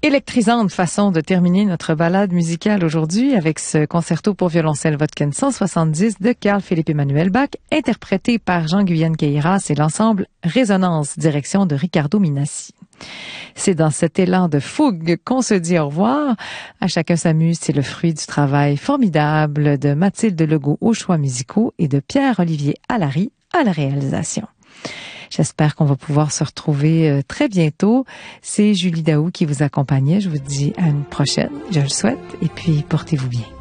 Électrisante façon de terminer notre balade musicale aujourd'hui avec ce concerto pour violoncelle Vodken 170 de Carl Philipp Emanuel Bach, interprété par Jean-Guyenne Queyras et l'ensemble Résonance, direction de Riccardo Minassi. C'est dans cet élan de fougue qu'on se dit au revoir. À chacun s'amuse, c'est le fruit du travail formidable de Mathilde Legault aux choix musicaux et de Pierre-Olivier Allary à la réalisation. J'espère qu'on va pouvoir se retrouver très bientôt. C'est Julie Daou qui vous accompagnait. Je vous dis à une prochaine. Je le souhaite. Et puis, portez-vous bien.